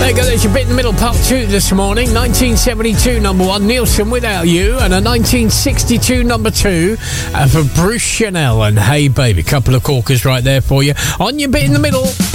There you go, there's your Bit in the Middle part 2 this morning. 1972 number 1, Nielsen Without You, and a 1962 number 2 for Bruce Chanel and Hey Baby. Couple of corkers right there for you on your Bit in the Middle.